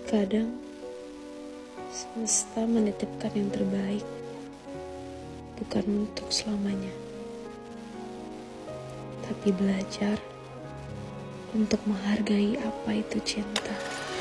Kadang semesta menitipkan yang terbaik, bukan untuk selamanya, tapi belajar untuk menghargai apa itu cinta.